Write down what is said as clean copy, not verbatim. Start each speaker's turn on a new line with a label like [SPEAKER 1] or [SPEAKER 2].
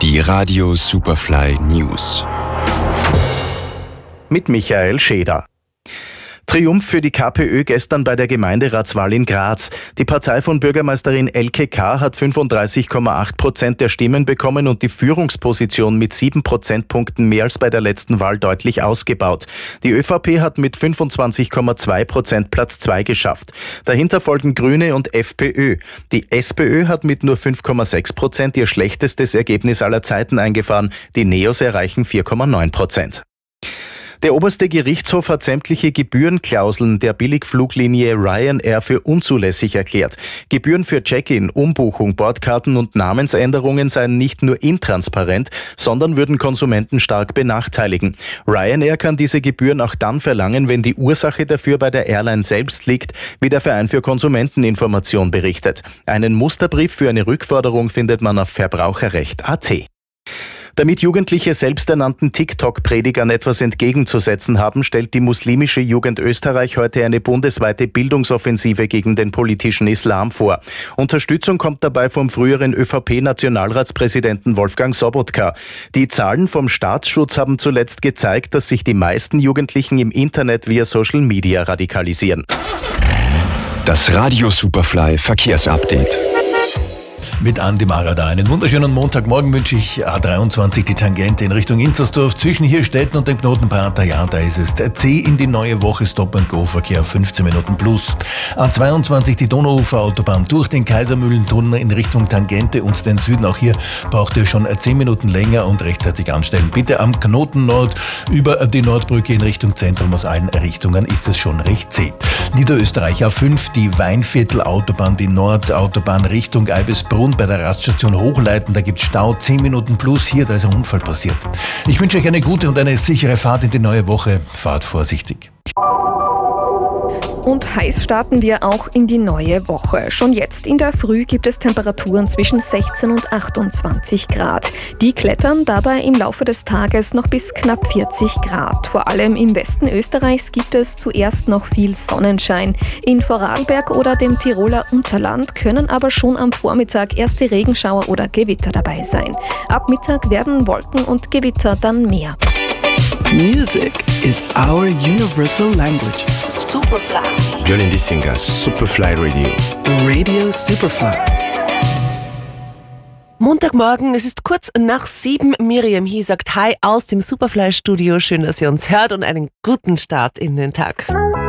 [SPEAKER 1] Die Radio Superfly News.
[SPEAKER 2] Mit Michael Scheder. Triumph für die KPÖ gestern bei der Gemeinderatswahl in Graz. Die Partei von Bürgermeisterin Elke K. hat 35,8% der Stimmen bekommen und die Führungsposition mit 7 Prozentpunkten mehr als bei der letzten Wahl deutlich ausgebaut. Die ÖVP hat mit 25,2% Platz 2 geschafft. Dahinter folgen Grüne und FPÖ. Die SPÖ hat mit nur 5,6% ihr schlechtestes Ergebnis aller Zeiten eingefahren. Die Neos erreichen 4,9%. Der oberste Gerichtshof hat sämtliche Gebührenklauseln der Billigfluglinie Ryanair für unzulässig erklärt. Gebühren für Check-in, Umbuchung, Bordkarten und Namensänderungen seien nicht nur intransparent, sondern würden Konsumenten stark benachteiligen. Ryanair kann diese Gebühren auch dann verlangen, wenn die Ursache dafür bei der Airline selbst liegt, wie der Verein für Konsumenteninformation berichtet. Einen Musterbrief für eine Rückforderung findet man auf Verbraucherrecht.at. Damit Jugendliche selbsternannten TikTok-Predigern etwas entgegenzusetzen haben, stellt die muslimische Jugend Österreich heute eine bundesweite Bildungsoffensive gegen den politischen Islam vor. Unterstützung kommt dabei vom früheren ÖVP-Nationalratspräsidenten Wolfgang Sobotka. Die Zahlen vom Staatsschutz haben zuletzt gezeigt, dass sich die meisten Jugendlichen im Internet via Social Media radikalisieren.
[SPEAKER 1] Das Radio Superfly Verkehrsupdate.
[SPEAKER 3] Mit Andi Marada. Einen wunderschönen Montagmorgen wünsche ich. A23 die Tangente in Richtung Inzersdorf. Zwischen Hirstetten und dem Knotenprater, ja, da ist es. C in die neue Woche Stop-and-Go-Verkehr 15 Minuten plus. A22 die Donauuferautobahn durch den Kaisermühlentunnel in Richtung Tangente und den Süden. Auch hier braucht ihr schon 10 Minuten länger und rechtzeitig anstellen. Bitte am Knoten Nord über die Nordbrücke in Richtung Zentrum aus allen Richtungen ist es schon recht zäh. Niederösterreich A5 die Weinviertel-Autobahn, die Nordautobahn Richtung Eibisbrunn. Bei der Raststation Hochleiten, da gibt's Stau, 10 Minuten plus hier, da ist ein Unfall passiert. Ich wünsche euch eine gute und eine sichere Fahrt in die neue Woche. Fahrt vorsichtig.
[SPEAKER 4] Und heiß starten wir auch in die neue Woche. Schon jetzt in der Früh gibt es Temperaturen zwischen 16 und 28 Grad. Die klettern dabei im Laufe des Tages noch bis knapp 40 Grad. Vor allem im Westen Österreichs gibt es zuerst noch viel Sonnenschein. In Vorarlberg oder dem Tiroler Unterland können aber schon am Vormittag erste Regenschauer oder Gewitter dabei sein. Ab Mittag werden Wolken und Gewitter dann mehr.
[SPEAKER 5] Music is our universal language.
[SPEAKER 6] Superfly.
[SPEAKER 1] Jolene Dissinger, Superfly Radio.
[SPEAKER 5] Radio Superfly.
[SPEAKER 6] Montagmorgen, es ist kurz nach 7. Miriam hier sagt Hi aus dem Superfly-Studio. Schön, dass ihr uns hört und einen guten Start in den Tag.